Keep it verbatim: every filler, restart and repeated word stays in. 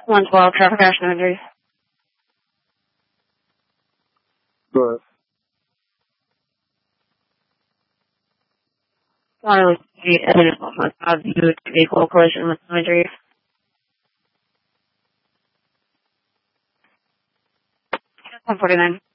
one twelve, traffic crash, no injuries. Good. Waterloo Street, evidence must have viewed vehicle collision with no injuries. one forty-nine.